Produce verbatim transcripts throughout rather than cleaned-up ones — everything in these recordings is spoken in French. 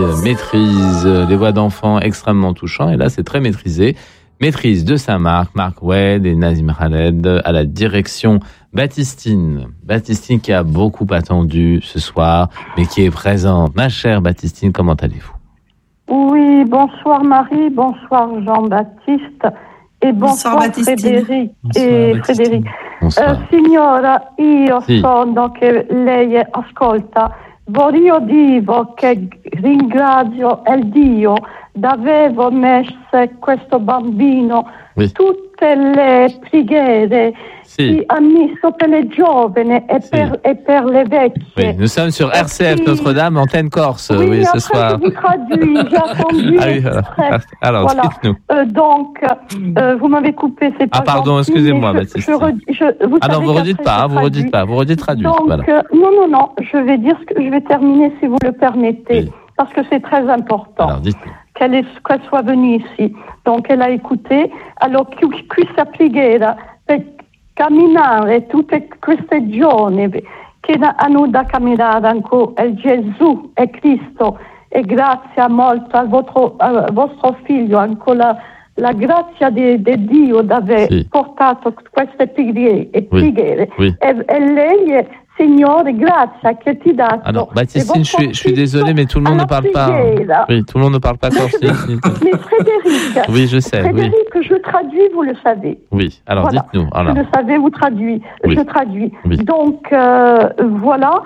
maîtrise des voix d'enfants extrêmement touchants. Et là, c'est très maîtrisé. Maîtrise de Saint-Marc, Marc Wade et Nazim Khaled à la direction. Baptistine, Baptistine qui a beaucoup attendu ce soir, mais qui est présente. Ma chère Baptistine, comment allez-vous ? Oui, bonsoir Marie, bonsoir Jean-Baptiste et bonsoir, bonsoir Frédéric bonsoir, et Baptistine. Frédéric. Bonsoir. Uh, signora, io sì. sono che lei ascolta. Voglio dire che ringrazio il Dio d'aver messo questo bambino oui. tutte le preghiere sì. che ha messo per le giovani e, sì. per, et per le vecchie. Oui, nous sommes sur R C F puis, Notre-Dame, antenne Corse, oui, oui ce soir. Je vous traduis, j'ai attendu. Ah oui, alors, alors voilà. dites-nous. Euh, donc, euh, vous m'avez coupé, c'est pas Ah pardon, gentil, excusez-moi, je, Baptiste. Je, je, je, vous ah non, vous redites pas, hein, vous redites pas, vous redites traduit. Donc, voilà. euh, non, non, non, je vais dire ce que je vais terminer si vous le permettez, oui. parce que c'est très important. Alors, dites-nous. Qu'elle, est, qu'elle soit venue ici. Donc, elle a écouté. Alors, questa preghiera per camminare tutte queste giorni che hanno da camminare ancora il Gesù e Cristo e grazie molto al vostro, al vostro figlio, ancora la grazia di, di Dio di aver sì. portato queste preghiere. E, oui. oui. e, e lei, Signore, grazie che ti dà. Alors, Baptistine, je suis, je suis désolé, mais tout le monde ne parle pas. Oui, tout le monde ne parle pas corse. Mais Frédéric. Oui, je sais. Frédéric, oui. je traduis, vous le savez. Oui, alors voilà. dites-nous. Alors. Vous le savez, vous traduisez. Oui. Je traduis. Oui. Donc, euh, voilà.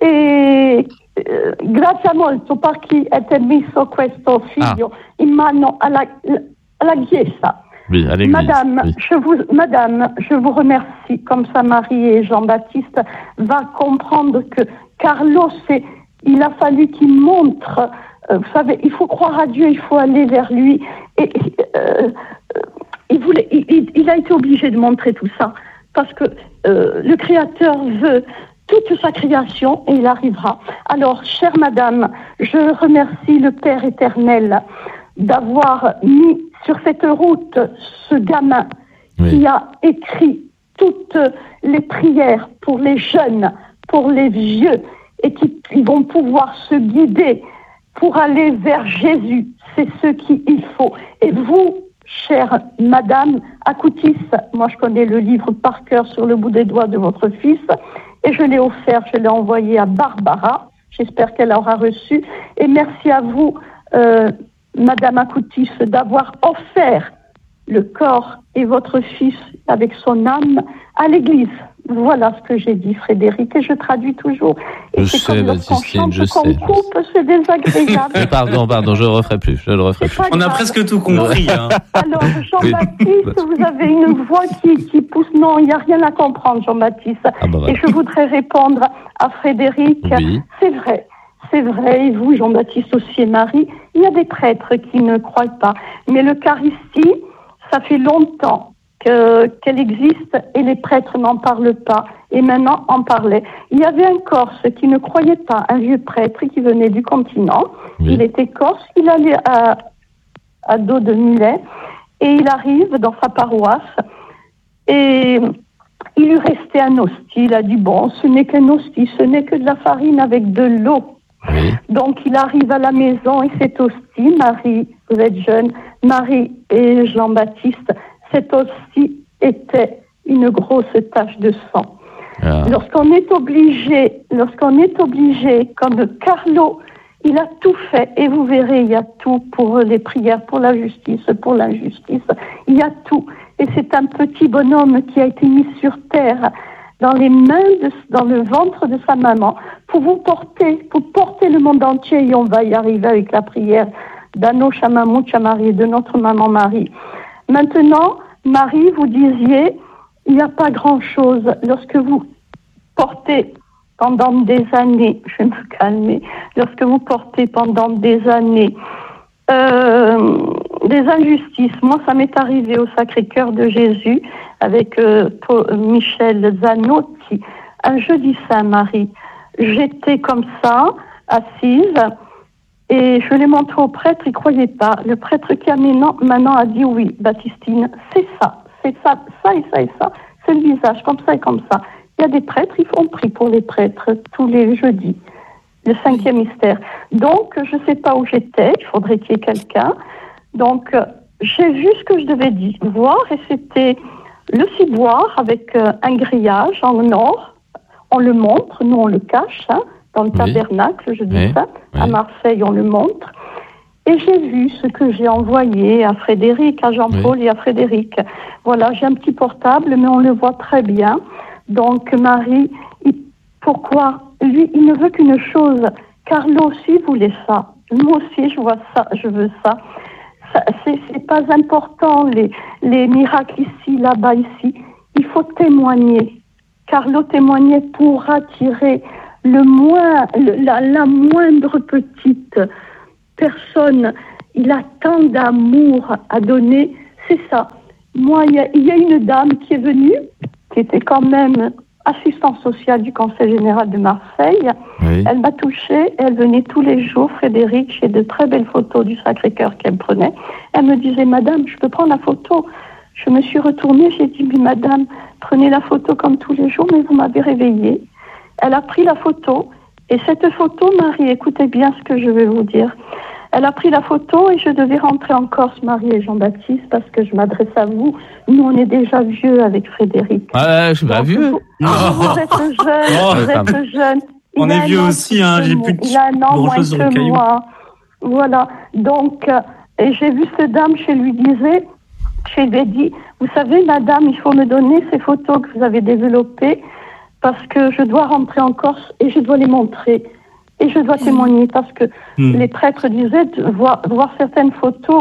E eh, grazie molto per chi ha messo questo figlio ah. in mano alla, alla Chiesa. Oui, à l'église. Madame, oui. je vous, Madame, je vous remercie. Comme ça, Marie et Jean-Baptiste va comprendre que Carlos, il a fallu qu'il montre. Euh, vous savez, il faut croire à Dieu, il faut aller vers lui. Et euh, il, voulait, il, il a été obligé de montrer tout ça parce que euh, le Créateur veut toute sa création et il arrivera. Alors, chère Madame, je remercie le Père éternel d'avoir mis sur cette route ce gamin oui. qui a écrit toutes les prières pour les jeunes, pour les vieux, et qui ils vont pouvoir se guider pour aller vers Jésus. C'est ce qu'il faut. Et vous, chère Madame Akoutis, moi je connais le livre par cœur sur le bout des doigts de votre fils, et je l'ai offert, je l'ai envoyé à Barbara. J'espère qu'elle aura reçu. Et merci à vous, euh, Madame Akoutis, d'avoir offert le corps et votre fils avec son âme à l'église. Voilà ce que j'ai dit, Frédéric, et je traduis toujours. Et je c'est sais, comme Baptistine, je qu'on sais. coupe, c'est désagréable. Mais pardon, pardon, je le referai plus, je le referai plus. On a presque tout compris. Hein. Alors, Jean-Baptiste, vous avez une voix qui, qui pousse. Non, il n'y a rien à comprendre, Jean-Baptiste. Ah bah, et je voudrais répondre à Frédéric. Oui. C'est vrai. C'est vrai, et vous, Jean-Baptiste aussi et Marie, il y a des prêtres qui ne croient pas. Mais l'Eucharistie, ça fait longtemps que, qu'elle existe et les prêtres n'en parlent pas. Et maintenant, en parlaient. Il y avait un Corse qui ne croyait pas, un vieux prêtre qui venait du continent. Oui. Il était corse, il allait à, à dos de mulet et il arrive dans sa paroisse et il lui restait un hostie. Il a dit, bon, ce n'est qu'un hostie, ce n'est que de la farine avec de l'eau. Oui. Donc, il arrive à la maison et cette hostie, Marie, vous êtes jeune, Marie et Jean-Baptiste, cette hostie était une grosse tache de sang. Ah. Lorsqu'on est obligé, lorsqu'on est obligé, comme Carlo, il a tout fait, et vous verrez, il y a tout pour les prières, pour la justice, pour l'injustice, il y a tout. Et c'est un petit bonhomme qui a été mis sur terre, dans les mains, de, dans le ventre de sa maman, pour vous porter, pour porter le monde entier, et on va y arriver avec la prière d'Anno Chamamoucha Marie, de notre maman Marie. Maintenant, Marie, vous disiez, il n'y a pas grand-chose. Lorsque vous portez pendant des années, je vais me calmer, lorsque vous portez pendant des années euh, des injustices, moi ça m'est arrivé au Sacré-Cœur de Jésus avec euh, Michel Zanotti, un jeudi saint, Marie. J'étais comme ça, assise, et je l'ai montré au prêtre, il ne croyait pas. Le prêtre qui a maintenant, maintenant a dit oui, Baptistine, c'est ça, c'est ça, ça et ça et ça, c'est le visage, comme ça et comme ça. Il y a des prêtres, ils font prier pour les prêtres tous les jeudis. le cinquième mystère. Donc, je ne sais pas où j'étais, il faudrait qu'il y ait quelqu'un. Donc, euh, j'ai vu ce que je devais dire, voir, et c'était le ciboire avec euh, un grillage en or. On le montre, nous on le cache, hein, dans le oui. tabernacle, je dis oui. ça. Oui. À Marseille, on le montre. Et j'ai vu ce que j'ai envoyé à Frédéric, à Jean-Paul oui. et à Frédéric. Voilà, j'ai un petit portable, mais on le voit très bien. Donc, Marie, il, pourquoi lui, il ne veut qu'une chose. Carlo aussi voulait ça. Moi aussi, je vois ça, je veux ça. ça c'est, c'est pas important, les, les miracles ici, là-bas, ici. Il faut témoigner. Carlo témoignait pour attirer le moins, le, la, la moindre petite personne. Il a tant d'amour à donner. C'est ça. Moi, il y a, il y a une dame qui est venue, qui était quand même assistante sociale du Conseil général de Marseille. Oui. Elle m'a touchée. Elle venait tous les jours, Frédéric, j'ai de très belles photos du Sacré-Cœur qu'elle prenait. Elle me disait, madame, je peux prendre la photo? Je me suis retournée, j'ai dit, mais madame, prenez la photo comme tous les jours, mais vous m'avez réveillée. Elle a pris la photo, et cette photo, Marie, écoutez bien ce que je vais vous dire. Elle a pris la photo et je devais rentrer en Corse, Marie et Jean-Baptiste, parce que je m'adresse à vous. Nous, on est déjà vieux avec Frédéric. Ah, je suis pas vieux. Vous, oh. vous êtes jeune, oh, vous êtes jeune. Il on est vieux aussi, hein, j'ai plus de Il a un an moins que moi. Voilà. Donc, euh, et j'ai vu cette dame, je lui disais, je lui ai dit, vous savez, madame, il faut me donner ces photos que vous avez développées parce que je dois rentrer en Corse et je dois les montrer. Et je dois témoigner parce que mmh. les prêtres disaient de voir, voir certaines photos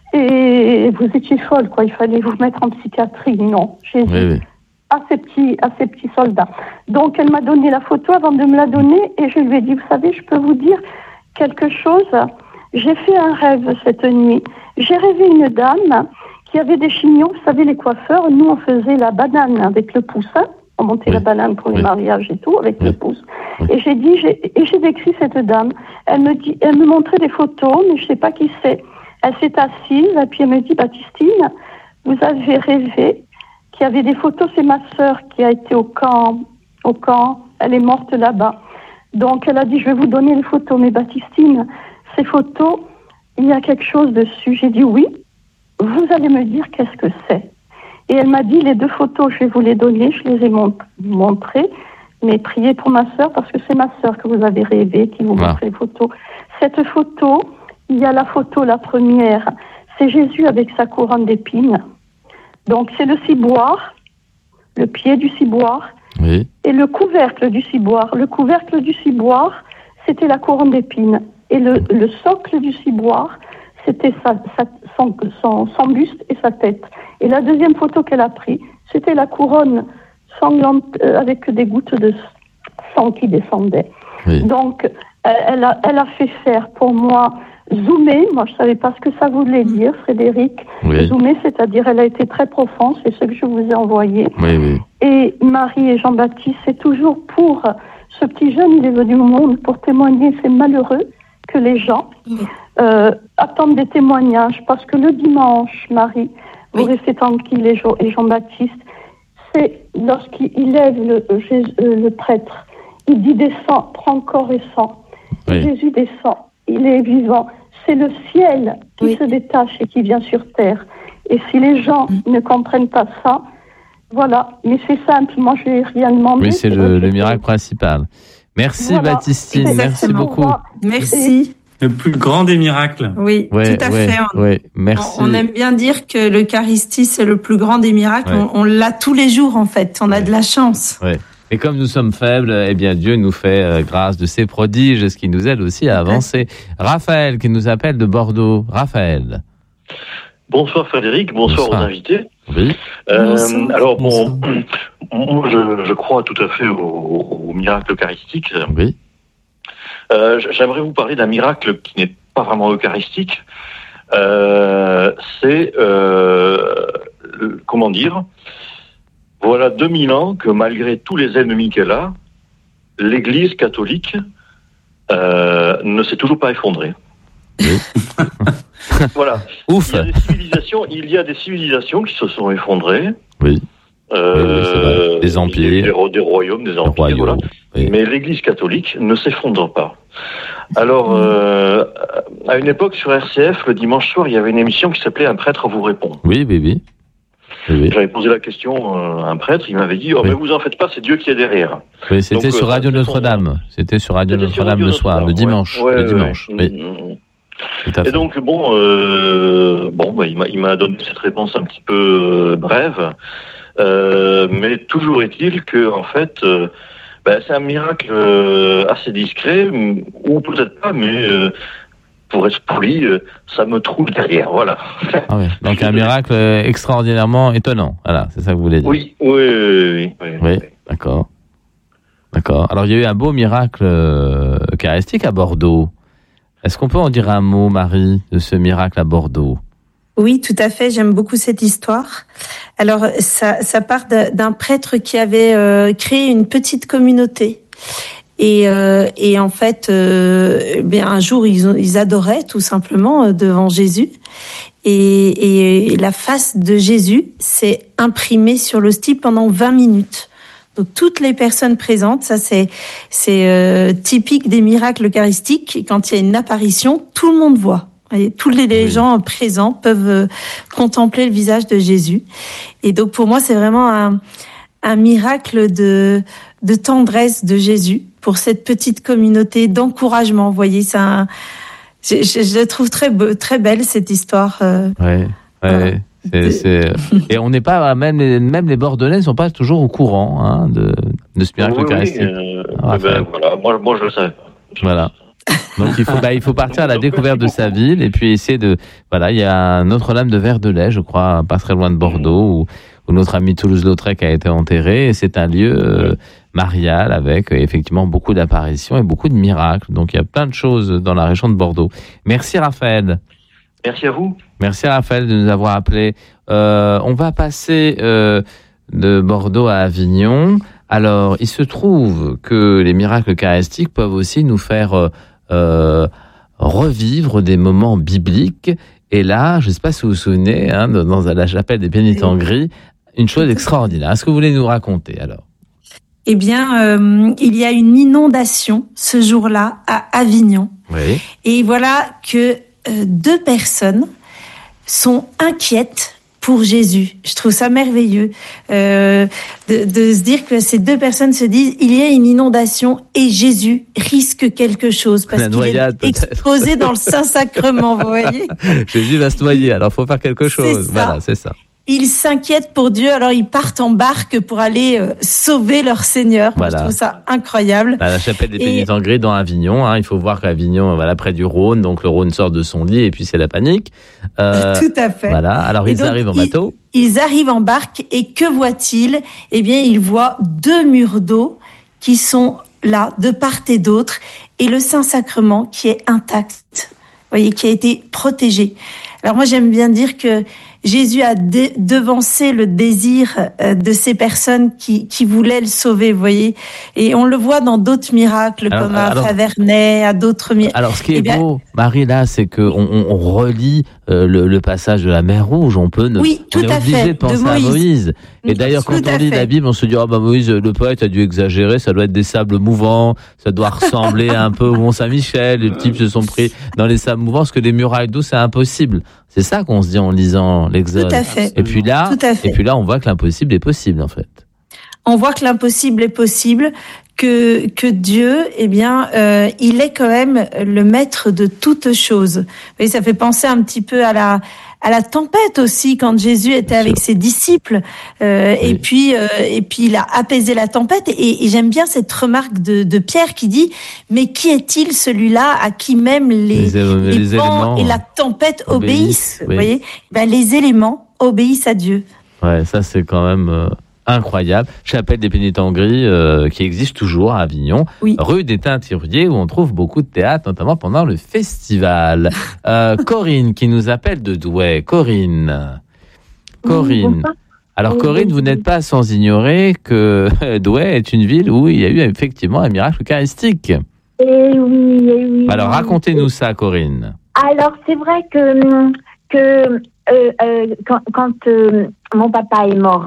et vous étiez folle, quoi. Il fallait vous mettre en psychiatrie. Non, Jésus, oui, oui. à ces petits, à ces petits soldats. Donc, elle m'a donné la photo avant de me la donner et je lui ai dit, vous savez, je peux vous dire quelque chose. J'ai fait un rêve cette nuit. J'ai rêvé une dame qui avait des chignons. Vous savez, les coiffeurs, nous, on faisait la banane avec le pouce, hein. On montait oui. la banane pour les oui. mariages et tout, avec oui. le pouce. Oui. Et j'ai dit, j'ai, et j'ai décrit cette dame. Elle me dit, elle me montrait des photos, mais je sais pas qui c'est. Elle s'est assise, et puis elle me dit, Baptistine, vous avez rêvé qu'il y avait des photos. C'est ma sœur qui a été au camp, au camp. Elle est morte là-bas. Donc, elle a dit, je vais vous donner les photos. Mais Baptistine, ces photos, il y a quelque chose dessus. J'ai dit, oui. Vous allez me dire qu'est-ce que c'est. Et elle m'a dit, les deux photos, je vais vous les donner, je les ai mont- montrées, mais priez pour ma sœur, parce que c'est ma sœur que vous avez rêvé, qui vous ah. montre les photos. Cette photo, il y a la photo, la première, c'est Jésus avec sa couronne d'épines. Donc c'est le ciboire, le pied du ciboire, oui. et le couvercle du ciboire. Le couvercle du ciboire, c'était la couronne d'épines. Et le, le socle du ciboire, c'était sa, sa, son, son, son buste et sa tête. Et la deuxième photo qu'elle a prise, c'était la couronne sanglante euh, avec des gouttes de sang qui descendaient. Oui. Donc, euh, elle, a, elle a fait faire pour moi zoomer. Moi, je ne savais pas ce que ça voulait dire, Frédéric. Oui. Zoomer, c'est-à-dire, elle a été très profonde, c'est ce que je vous ai envoyé. Oui, oui. Et Marie et Jean-Baptiste, c'est toujours pour ce petit jeune, il est venu au monde pour témoigner. C'est malheureux que les gens euh, attendent des témoignages, parce que le dimanche, Marie, vous oui. restez tranquille, et, Jo- et Jean-Baptiste, c'est lorsqu'il lève le, Jésus, euh, le prêtre, il dit descend, prends corps et sang. Oui. Et Jésus descend, il est vivant. C'est le ciel qui oui. se détache et qui vient sur terre. Et si les gens mmh. ne comprennent pas ça, voilà. Mais c'est simple, moi je n'ai rien demandé. Oui, c'est, c'est le, le miracle principal. Merci voilà. Baptistine, exactement. Merci beaucoup. Merci. Le plus grand des miracles. Oui, ouais, tout à ouais, fait. On, ouais, merci. On, on aime bien dire que l'Eucharistie, c'est le plus grand des miracles. Ouais. On, on l'a tous les jours, en fait. On ouais. a de la chance. Ouais. Et comme nous sommes faibles, eh bien, Dieu nous fait euh, grâce de ses prodiges, ce qui nous aide aussi à avancer. Ouais. Raphaël, qui nous appelle de Bordeaux. Raphaël. Bonsoir Frédéric, bonsoir, bonsoir. aux invités. Oui. Euh, alors bon, moi je, je crois tout à fait au, au miracle eucharistique. Oui. Euh, j'aimerais vous parler d'un miracle qui n'est pas vraiment eucharistique. Euh, c'est, euh, comment dire, voilà deux mille ans que malgré tous les ennemis qu'elle a, l'Église catholique euh, ne s'est toujours pas effondrée. Oui. Voilà. Ouf. Il y a des civilisations, il y a des civilisations qui se sont effondrées. Oui. Euh, oui, oui, c'est vrai. Des empires. Des, des, des royaumes, des empires, royaumes, voilà. Oui. Mais l'Église catholique ne s'effondre pas. Alors, euh, à une époque, sur R C F, le dimanche soir, il y avait une émission qui s'appelait « Un prêtre vous répond ». Oui, oui, oui. oui. J'avais posé la question à un prêtre, il m'avait dit « Oh, oui. mais vous en faites pas, c'est Dieu qui est derrière ». Oui, c'était Donc, sur Radio Notre-Dame. C'était sur Radio Notre-Dame le soir, le dimanche. Ouais, le ouais, dimanche, ouais. oui. Et donc, bon, euh, bon bah, il, m'a, il m'a donné cette réponse un petit peu euh, brève, euh, mais toujours est-il que, en fait, euh, bah, c'est un miracle euh, assez discret, ou peut-être pas, mais euh, pour être poli, euh, ça me trouve derrière, voilà. Ah oui. Donc un miracle extraordinairement étonnant, voilà, c'est ça que vous voulez dire. Oui, oui, oui. Oui, oui, oui. D'accord. D'accord. Alors il y a eu un beau miracle euh, eucharistique à Bordeaux. Est-ce qu'on peut en dire un mot, Marie, de ce miracle à Bordeaux ? Oui, tout à fait. J'aime beaucoup cette histoire. Alors, ça, ça part d'un prêtre qui avait euh, créé une petite communauté. Et, euh, et en fait, euh, bien un jour, ils, ont, ils adoraient tout simplement devant Jésus. Et, et la face de Jésus s'est imprimée sur l'hostie pendant vingt minutes. Donc toutes les personnes présentes, ça c'est c'est euh, typique des miracles eucharistiques. Quand il y a une apparition, tout le monde voit. Et tous les, les oui. gens présents peuvent euh, contempler le visage de Jésus. Et donc pour moi, c'est vraiment un un miracle de de tendresse de Jésus pour cette petite communauté, d'encouragement. Vous voyez, c'est un, je, je, je trouve très beau, très belle cette histoire. Euh, oui, oui. Voilà. C'est, c'est... Et on n'est pas, même les, même les Bordelais ne sont pas toujours au courant hein, de, de ce miracle oui, eucharistique. Oui, euh, ah, ben, voilà, moi, moi je le sais. Voilà. Donc il faut, bah, il faut partir à la découverte de sa ville et puis essayer de. Voilà, il y a Notre-Dame de Verdelais, je crois, pas très loin de Bordeaux, où, où notre ami Toulouse-Lautrec a été enterré. Et c'est un lieu euh, marial avec effectivement beaucoup d'apparitions et beaucoup de miracles. Donc il y a plein de choses dans la région de Bordeaux. Merci Raphaël. Merci à vous. Merci Raphaël de nous avoir appelés. Euh, on va passer euh, de Bordeaux à Avignon. Alors, il se trouve que les miracles eucharistiques peuvent aussi nous faire euh, euh, revivre des moments bibliques. Et là, je ne sais pas si vous vous souvenez, hein, dans la chapelle des Pénitents Gris, une chose extraordinaire. Est-ce que vous voulez nous raconter alors ? Eh bien, euh, il y a une inondation ce jour-là à Avignon. Oui. Et voilà que euh, deux personnes sont inquiètes pour Jésus. Je trouve ça merveilleux euh, de, de se dire que ces deux personnes se disent il y a une inondation et Jésus risque quelque chose parce qu'il noyade, est exposé dans le Saint-Sacrement, vous voyez. Jésus va se noyer, alors il faut faire quelque chose. C'est voilà, c'est ça. Ils s'inquiètent pour Dieu, alors ils partent en barque pour aller euh, sauver leur Seigneur. Voilà. Je trouve ça incroyable. À la chapelle des Pénitents Gris dans Avignon, hein, il faut voir qu'Avignon, voilà, près du Rhône, donc le Rhône sort de son lit et puis c'est la panique. Euh, Tout à fait. Voilà. Alors et ils donc, arrivent en bateau. Ils, ils arrivent en barque et que voient-ils ? Eh bien, ils voient deux murs d'eau qui sont là de part et d'autre et le Saint-Sacrement qui est intact. Vous voyez, qui a été protégé. Alors moi, j'aime bien dire que Jésus a dé- devancé le désir euh, de ces personnes qui, qui voulaient le sauver, vous voyez. Et on le voit dans d'autres miracles, alors, comme à alors, Faverney, à d'autres miracles. Alors, ce qui est eh bien, beau, Marie, là, c'est qu'on on, on relit euh, le, le passage de la mer Rouge. On peut ne, oui, tout on est à obligé fait, de penser de Moïse. à Moïse. Et d'ailleurs, tout quand on lit fait. la Bible, on se dit, oh, bah, Moïse, le poète a dû exagérer, ça doit être des sables mouvants, ça doit ressembler un peu au Mont-Saint-Michel, les types se sont pris dans les sables mouvants, parce que les murailles d'eau, c'est impossible. C'est ça qu'on se dit en lisant l'Exode. Tout à fait. Et puis là, et puis là, on voit que l'impossible est possible, en fait. On voit que l'impossible est possible, que que Dieu, eh bien, euh, il est quand même le maître de toutes choses. Vous voyez, ça fait penser un petit peu à la à la tempête aussi quand Jésus était avec ses disciples. Euh, oui. Et puis euh, et puis il a apaisé la tempête. Et, et j'aime bien cette remarque de, de Pierre qui dit mais qui est-il celui-là à qui même les les, les vents et la tempête obéissent, obéissent oui. Vous voyez, ben, les éléments obéissent à Dieu. Ouais, ça c'est quand même euh, incroyable. Chapelle des Pénitents Gris euh, qui existe toujours à Avignon, oui. Rue des Teinturiers où on trouve beaucoup de théâtre, notamment pendant le festival. Euh, Corinne qui nous appelle de Douai. Corinne. Corinne. Alors Corinne, vous n'êtes pas sans ignorer que Douai est une ville où il y a eu effectivement un miracle eucharistique. Eh oui, eh oui. Alors racontez-nous ça, Corinne. Alors c'est vrai que que euh, euh, quand, quand euh, mon papa est mort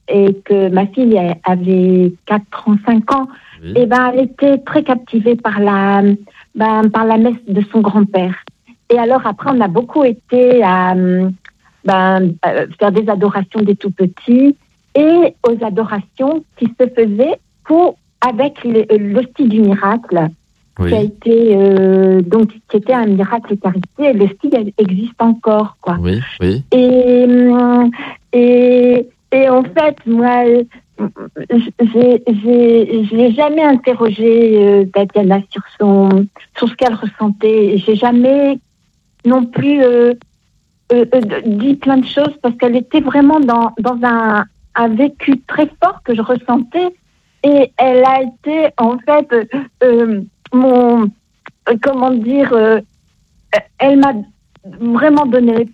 et que ma fille avait quatre ans, cinq ans, oui. et ben, elle était très captivée par la, ben, par la messe de son grand-père. Et alors, après, on a beaucoup été à ben, faire des adorations des tout-petits et aux adorations qui se faisaient pour, avec l'hostie du miracle, oui. qui a été, euh, donc, qui était un miracle eucharistique. Et l'hostie existe encore, quoi. Oui, oui. Et, et, et en fait, moi, j'ai, j'ai, j'ai jamais interrogé euh, Tatiana sur son, sur ce qu'elle ressentait. J'ai jamais non plus euh, euh, euh, dit plein de choses parce qu'elle était vraiment dans, dans un, un vécu très fort que je ressentais et elle a été en fait euh, euh, mon euh, comment dire euh, elle m'a vraiment donné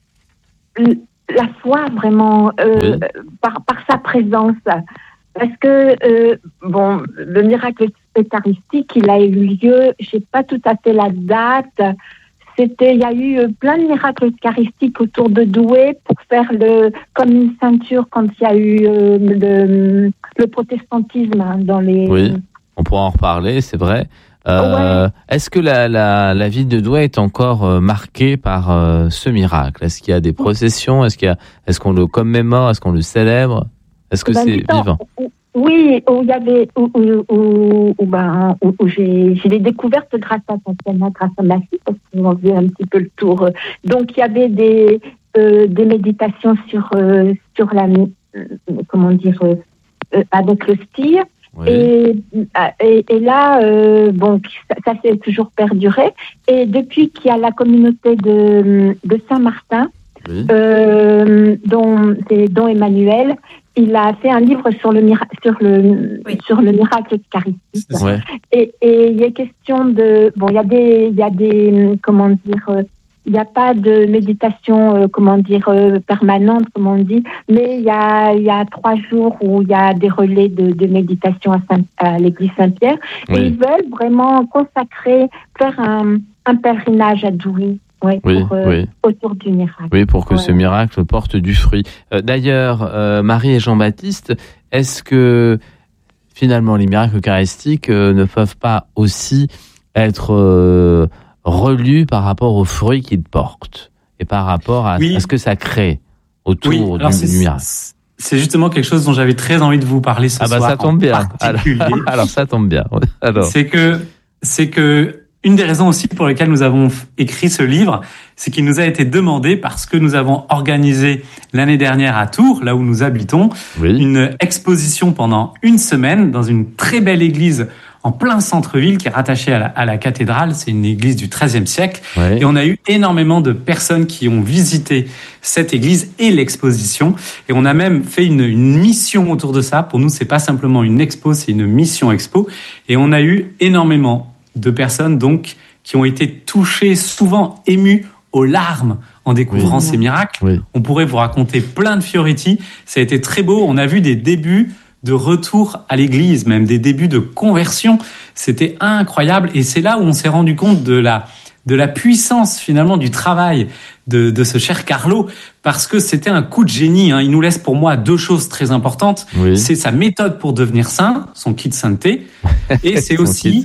la foi vraiment euh, oui. par, par sa présence parce que euh, bon le miracle eucharistique il a eu lieu, je sais pas tout à fait la date. C'était, il y a eu plein de miracles eucharistiques autour de Douai pour faire le, comme une ceinture quand il y a eu euh, le, le protestantisme hein, dans les. Oui, on pourra en reparler, c'est vrai. Euh, ouais. Est-ce que la, la, la ville de Douai est encore euh, marquée par euh, ce miracle ? Est-ce qu'il y a des processions ? Est-ce qu'il y a, est-ce qu'on le commémore ? Est-ce qu'on le célèbre ? Est-ce que ben, c'est temps, vivant ? Oui, où il y avait, où, où, où, où, ben, où, où j'ai, j'ai les découvertes grâce à Tatiana, grâce à ma fille, parce qu'on faisait un petit peu le tour. Donc il y avait des, euh, des méditations sur, euh, sur la, euh, comment dire, euh, avec le style. Oui. Et, et, et là, euh, bon, ça, ça s'est toujours perduré. Et depuis qu'il y a la communauté de, de Saint-Martin, oui. euh, dont, c'est, dont Emmanuel, il a fait un livre sur le, mira- sur le, oui. sur le miracle eucharistique. Ouais. Et, et il y a question de, bon, il y a des, il y a des, comment dire, euh, il n'y a pas de méditation, euh, comment dire, euh, permanente, comme on dit, mais il y a, il y a trois jours où il y a des relais de, de méditation à, Saint, à l'église Saint-Pierre. Oui. Et ils veulent vraiment consacrer, faire un, un pèlerinage à Douai. Ouais, oui, pour, euh, oui. autour du miracle. Oui, pour que ouais. ce miracle porte du fruit. Euh, d'ailleurs, euh, Marie et Jean-Baptiste, est-ce que finalement les miracles eucharistiques euh, ne peuvent pas aussi être euh, relus par rapport aux fruits qu'ils portent et par rapport à, oui. à ce que ça crée autour oui. Alors, du, du miracle? C'est justement quelque chose dont j'avais très envie de vous parler ce ah bah soir. Ça tombe bien. Alors, alors ça tombe bien. Alors. C'est que, c'est que. Une des raisons aussi pour lesquelles nous avons écrit ce livre, c'est qu'il nous a été demandé parce que nous avons organisé l'année dernière à Tours, là où nous habitons, oui. une exposition pendant une semaine dans une très belle église en plein centre-ville qui est rattachée à la, à la cathédrale. C'est une église du treizième siècle. Oui. Et on a eu énormément de personnes qui ont visité cette église et l'exposition. Et on a même fait une, une mission autour de ça. Pour nous, c'est pas simplement une expo, c'est une mission expo. Et on a eu énormément de personnes donc qui ont été touchées, souvent émues aux larmes en découvrant oui. ces miracles. Oui. On pourrait vous raconter plein de fioretti. Ça a été très beau. On a vu des débuts de retour à l'église, même des débuts de conversion. C'était incroyable. Et c'est là où on s'est rendu compte de la, de la puissance finalement du travail de, de ce cher Carlo, parce que c'était un coup de génie. Hein. Il nous laisse pour moi deux choses très importantes. Oui. C'est sa méthode pour devenir saint, son kit sainteté, et c'est aussi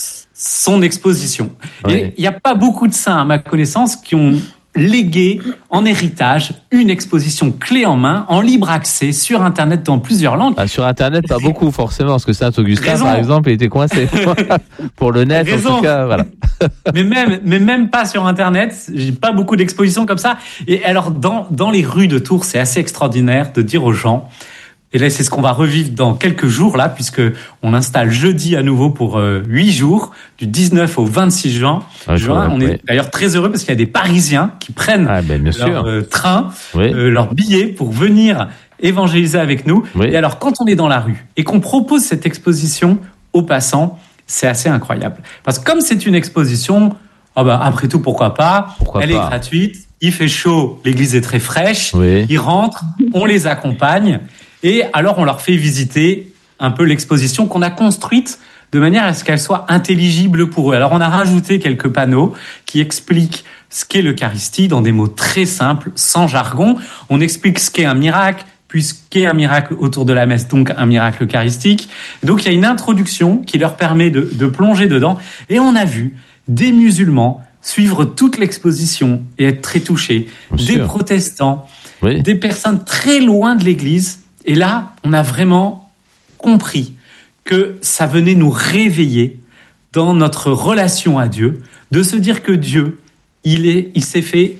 son exposition. Oui. Et il n'y a pas beaucoup de saints, à ma connaissance, qui ont légué en héritage une exposition clé en main, en libre accès, sur Internet, dans plusieurs langues. Ah, sur Internet, pas beaucoup, forcément, parce que Saint-Augustin, Raison. par exemple, il était coincé. Pour le net, Raison. en tout cas, voilà. mais même, mais même pas sur Internet. J'ai pas beaucoup d'expositions comme ça. Et alors, dans, dans les rues de Tours, c'est assez extraordinaire de dire aux gens, et là, c'est ce qu'on va revivre dans quelques jours, là, puisque on installe jeudi à nouveau pour euh, huit jours, du dix-neuf au vingt-six juin. Ah, juin. On est d'ailleurs très heureux parce qu'il y a des Parisiens qui prennent ah, ben, leur euh, train, oui. euh, leur billet pour venir évangéliser avec nous. Oui. Et alors, quand on est dans la rue et qu'on propose cette exposition aux passants, c'est assez incroyable. Parce que comme c'est une exposition, oh ben, après tout, pourquoi pas, pourquoi elle pas. est gratuite, il fait chaud, l'église est très fraîche, oui. ils rentrent, on les accompagne. Et alors, on leur fait visiter un peu l'exposition qu'on a construite de manière à ce qu'elle soit intelligible pour eux. Alors, on a rajouté quelques panneaux qui expliquent ce qu'est l'Eucharistie dans des mots très simples, sans jargon. On explique ce qu'est un miracle, puisqu'est un miracle autour de la messe, donc un miracle eucharistique. Donc il y a une introduction qui leur permet de, de plonger dedans. Et on a vu des musulmans suivre toute l'exposition et être très touchés, Bien des sûr. protestants, oui. des personnes très loin de l'Église. Et là, on a vraiment compris que ça venait nous réveiller dans notre relation à Dieu, de se dire que Dieu, il est, il s'est fait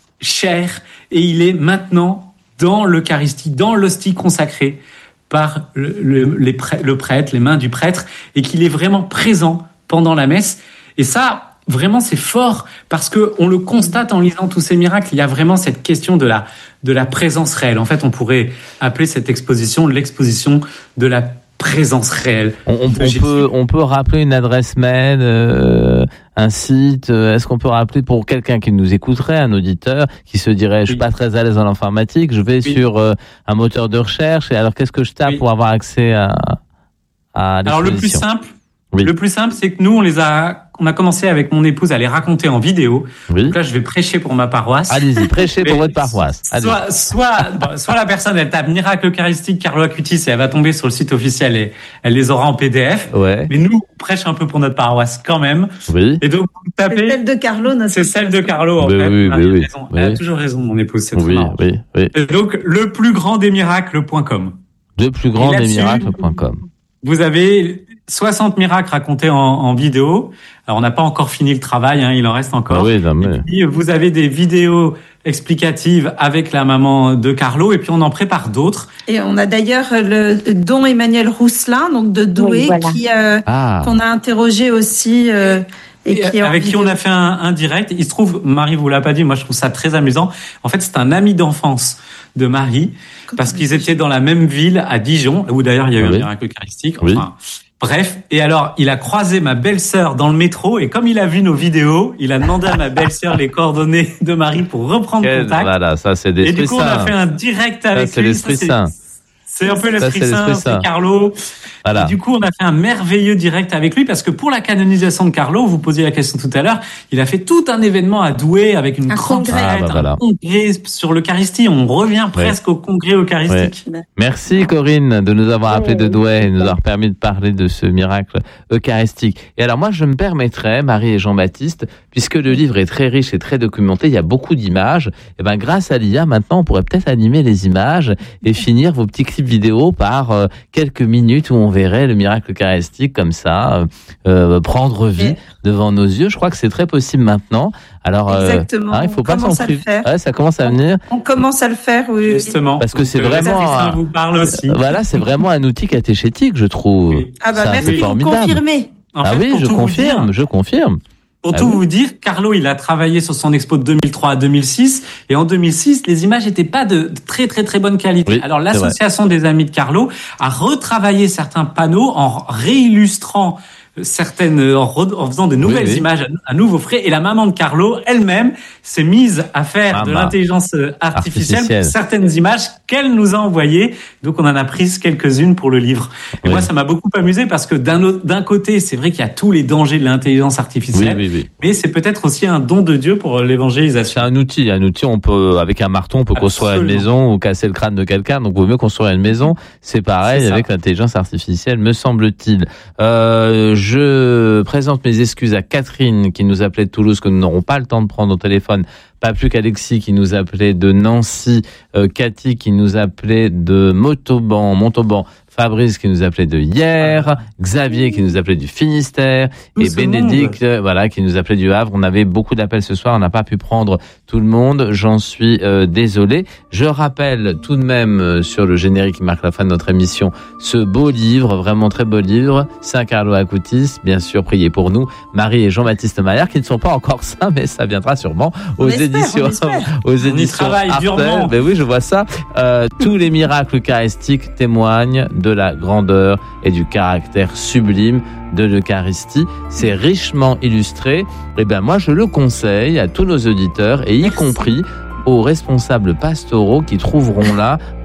chair et il est maintenant dans l'Eucharistie, dans l'hostie consacrée par le, le, les prêtres, le prêtre, les mains du prêtre, et qu'il est vraiment présent pendant la messe. Et ça, vraiment, c'est fort parce que on le constate en lisant tous ces miracles. Il y a vraiment cette question de la de la présence réelle. En fait, on pourrait appeler cette exposition l'exposition de la présence réelle. On, on, on peut on peut rappeler une adresse mail, euh, un site. Est-ce qu'on peut rappeler pour quelqu'un qui nous écouterait, un auditeur qui se dirait je suis oui. pas très à l'aise dans l'informatique, je vais oui. sur euh, un moteur de recherche et alors qu'est-ce que je tape oui. pour avoir accès à à l'exposition? Alors le plus simple. Oui. Le plus simple, c'est que nous, on les a, on a commencé avec mon épouse à les raconter en vidéo. Oui. Donc là, je vais prêcher pour ma paroisse. Allez-y, prêchez pour votre paroisse. Allez-y. Soit, soit, bon, soit la personne, elle tape miracle eucharistique Carlo Acutis et elle va tomber sur le site officiel et elle les aura en P D F. Ouais. Mais nous, on prêche un peu pour notre paroisse quand même. Oui. Et donc, vous tapez. C'est celle de Carlo, notre C'est celle de Carlo, en oui, fait. Oui, oui, oui. Raison. Elle oui. a toujours raison, mon épouse. C'est oui, trop oui, oui. Et donc, le plus grand des miracles point com. Le plus grand des miracles point com. Vous avez soixante miracles racontés en, en vidéo. Alors, on n'a pas encore fini le travail, hein, il en reste encore. Ah oui, non, mais... Et puis, vous avez des vidéos explicatives avec la maman de Carlo, et puis on en prépare d'autres. Et on a d'ailleurs le don Emmanuel Rousselin, donc de Douai, oui, voilà. qui euh, ah. qu'on a interrogé aussi. Euh, Et et qui avec qui on a fait un, un direct. Il se trouve, Marie vous l'a pas dit, moi je trouve ça très amusant. En fait, c'est un ami d'enfance de Marie, parce qu'ils étaient dans la même ville à Dijon, où d'ailleurs il y a eu oui. un miracle eucharistique. Enfin, oui. Bref. Et alors, il a croisé ma belle-sœur dans le métro, et comme il a vu nos vidéos, il a demandé à ma belle-sœur les coordonnées de Marie pour reprendre Quel, contact. Voilà, ça c'est l'esprit saint. Et du coup, on a fait un direct avec ça, c'est lui. L'esprit ça, saint. C'est un peu l'esprit ça, c'est saint, l'esprit c'est Carlo. Voilà. Et du coup, on a fait un merveilleux direct avec lui parce que pour la canonisation de Carlo, vous posiez la question tout à l'heure, il a fait tout un événement à Douai avec une un grande fête, ah, bah voilà. un congrès sur l'Eucharistie. On revient presque oui. au congrès eucharistique. Oui. Merci Corinne de nous avoir appelé de Douai et de nous avoir permis de parler de ce miracle eucharistique. Et alors moi, je me permettrais, Marie et Jean-Baptiste, puisque le livre est très riche et très documenté, il y a beaucoup d'images, et ben grâce à l'I A, maintenant, on pourrait peut-être animer les images et finir vos petits clips vidéo par euh, quelques minutes où on verrait le miracle eucharistique comme ça euh, prendre vie et... devant nos yeux. Je crois que c'est très possible maintenant. Alors, exactement. Euh, hein, il faut pas s'en priver. Ouais, ça commence à venir. On commence à le faire, oui. Justement. Parce que c'est vraiment. Ça vous parle aussi. Voilà, c'est vraiment un outil catéchétique, je trouve. Oui. Ah bah ça, merci, vous confirmez. En ah fait, oui, je confirme, dire, je confirme. Pour ah tout oui. vous dire, Carlo, il a travaillé sur son expo de deux mille trois à deux mille six, et en deux mille six, les images n'étaient pas de très très très bonne qualité. Oui, alors l'association des amis de Carlo a retravaillé certains panneaux en réillustrant certaines, en, re, en faisant de nouvelles oui, oui. images à, à nouveau frais. Et la maman de Carlo, elle-même, s'est mise à faire ah, de bah, l'intelligence artificielle, artificielle pour certaines images qu'elle nous a envoyées. Donc, on en a prises quelques-unes pour le livre. Et oui. moi, ça m'a beaucoup amusé parce que d'un, autre, d'un côté, c'est vrai qu'il y a tous les dangers de l'intelligence artificielle, oui, oui, oui. mais c'est peut-être aussi un don de Dieu pour l'évangélisation. C'est un outil, un outil. On peut, avec un marteau, on peut Absolument. construire une maison ou casser le crâne de quelqu'un. Donc, il vaut mieux construire une maison. C'est pareil c'est avec l'intelligence artificielle, me semble-t-il. Euh, Je présente mes excuses à Catherine qui nous appelait de Toulouse, que nous n'aurons pas le temps de prendre au téléphone. Pas plus qu'Alexis qui nous appelait de Nancy, euh, Cathy qui nous appelait de Montauban, Montauban, Fabrice qui nous appelait de Hier, Xavier qui nous appelait du Finistère et Bénédicte, voilà, qui nous appelait du Havre. On avait beaucoup d'appels ce soir, on n'a pas pu prendre tout le monde, j'en suis euh, désolé. Je rappelle tout de même euh, sur le générique qui marque la fin de notre émission, ce beau livre, vraiment très beau livre, Saint Carlo Acutis, bien sûr, priez pour nous, Marie et Jean-Baptiste Maillard, qui ne sont pas encore ça, mais ça viendra sûrement aux éditions, aux éditions Artel. Ben oui, je vois ça. Euh, tous les miracles eucharistiques témoignent de la grandeur et du caractère sublime de l'Eucharistie. C'est richement illustré. Et ben moi, je le conseille à tous nos auditeurs et y Merci. compris aux responsables pastoraux qui trouveront là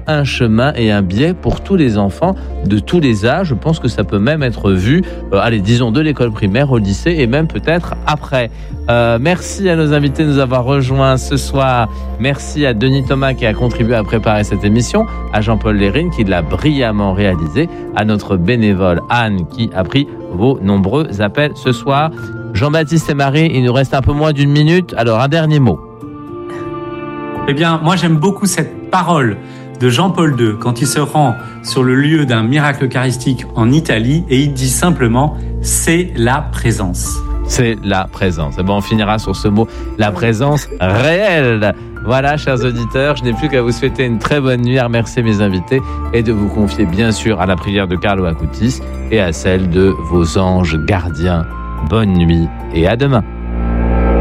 un chemin et un biais pour tous les enfants de tous les âges. Je pense que ça peut même être vu, euh, allez, disons de l'école primaire au lycée et même peut-être après. Euh, merci à nos invités de nous avoir rejoints ce soir. Merci à Denis Thomas qui a contribué à préparer cette émission, à Jean-Paul Lérine qui l'a brillamment réalisé, à notre bénévole Anne qui a pris vos nombreux appels ce soir. Jean-Baptiste et Marie, il nous reste un peu moins d'une minute. Alors, un dernier mot. Eh bien, moi j'aime beaucoup cette parole de Jean-Paul deux quand il se rend sur le lieu d'un miracle eucharistique en Italie et il dit simplement « c'est la présence ». C'est la présence. Et bon, on finira sur ce mot, la présence réelle. Voilà, chers auditeurs, je n'ai plus qu'à vous souhaiter une très bonne nuit, à remercier mes invités et de vous confier bien sûr à la prière de Carlo Acutis et à celle de vos anges gardiens. Bonne nuit et à demain.